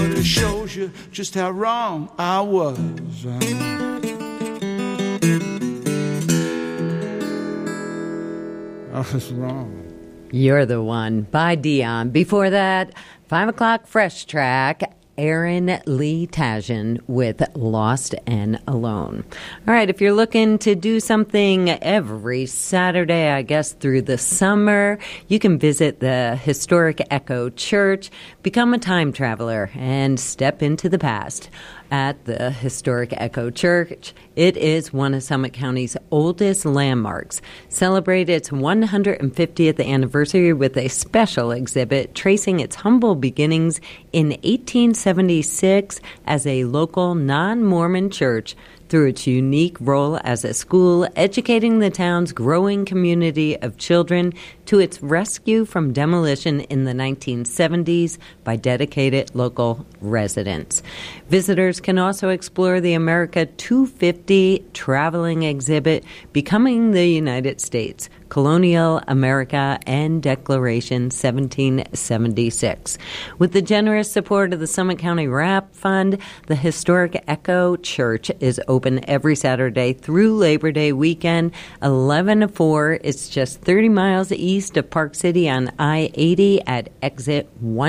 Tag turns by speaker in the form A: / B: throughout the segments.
A: It shows you just how wrong I was. I was wrong.
B: You're the One by Dion. Before that, 5 o'clock Fresh Track, Aaron Lee Tajan with Lost and Alone. All right, if you're looking to do something every Saturday, I guess through the summer, you can visit the historic Echo Church, become a time traveler, and step into the past. At the historic Echo Church, it is one of Summit County's oldest landmarks. Celebrate its 150th anniversary with a special exhibit tracing its humble beginnings in 1876 as a local non-Mormon church through its unique role as a school, educating the town's growing community of children to its rescue from demolition in the 1970s by dedicated local residents. Visitors can also explore the America 250 traveling exhibit, Becoming the United States, Colonial America and Declaration 1776. With the generous support of the Summit County RAP Fund, the historic Echo Church is open every Saturday through Labor Day weekend, 11 to 4. It's just 30 miles east of Park City on I-80 at exit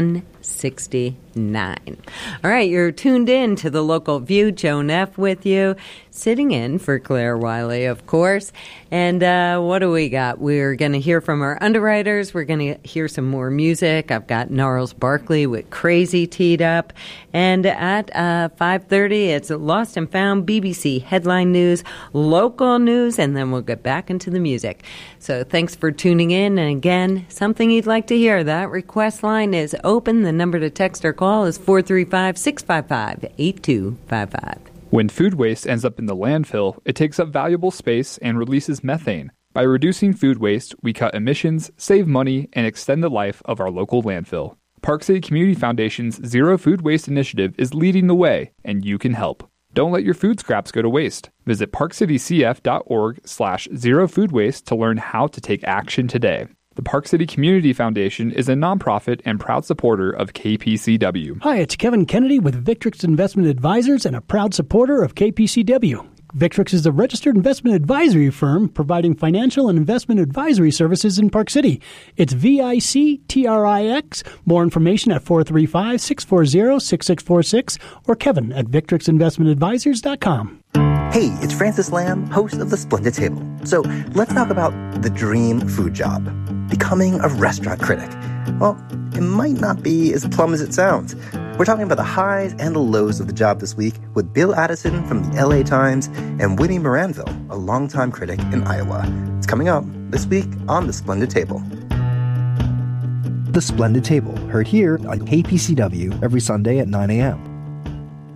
B: 169. All right, you're tuned in to the Local View. Joan F. with you, sitting in for Claire Wiley, of course. And what do we got? We're going to hear from our underwriters. We're going to hear some more music. I've got Gnarls Barkley with Crazy teed up. And at 5:30, it's Lost and Found, BBC Headline News, local news, and then we'll get back into the music. So thanks for tuning in. And again, something you'd like to hear, that request line is open. The number to text or call is 435-655-8255.
C: When food waste ends up in the landfill, it takes up valuable space and releases methane. By reducing food waste, we cut emissions, save money, and extend the life of our local landfill. Park City Community Foundation's Zero Food Waste Initiative is leading the way, and you can help. Don't let your food scraps go to waste. Visit parkcitycf.org/zerofoodwaste to learn how to take action today. The Park City Community Foundation is a nonprofit and proud supporter of KPCW.
D: Hi, it's Kevin Kennedy with Victrix Investment Advisors and a proud supporter of KPCW. Victrix is a registered investment advisory firm providing financial and investment advisory services in Park City. It's VICTRIX. More information at 435-640-6646 or Kevin at victrixinvestmentadvisors.com.
E: Hey, it's Francis Lamb, host of The Splendid Table. So let's talk about the dream food job, becoming a restaurant critic. Well, it might not be as plum as it sounds. We're talking about the highs and the lows of the job this week with Bill Addison from the LA Times and Winnie Moranville, a longtime critic in Iowa. It's coming up this week on The Splendid Table.
F: The Splendid Table, heard here on KPCW every Sunday at 9 a.m.